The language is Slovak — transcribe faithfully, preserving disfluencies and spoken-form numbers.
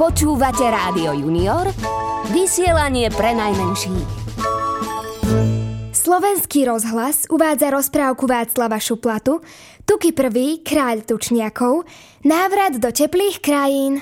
Počúvate Rádio Junior, vysielanie pre najmenších. Slovenský rozhlas uvádza rozprávku Václava Šuplatu Tuky prvý, kráľ tučniakov, návrat do teplých krajín.